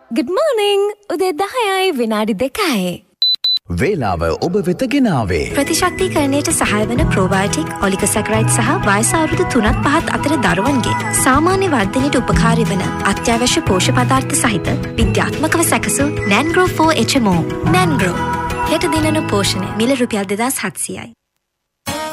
Good morning. උදේ 10යි විනාඩි 2යි. වේලාව ඔබ වෙත ගෙනාවේ ප්‍රතිශක්තිකරණයට සහාය වන ප්‍රෝබයෝටික් ඔලිගොසැකරයිඩ් සහ වයස අවුරුදු 3-5 අතර දරුවන්ගේ සාමාන්‍ය වර්ධනයට උපකාරී වන අත්‍යවශ්‍ය පෝෂ්‍ය පදාර්ථ සහිත විද්‍යාත්මකව සැකසූ Nangro 4 HMO. Nangro හෙට දිනන පෝෂණය මිල රුපියල් 2700යි.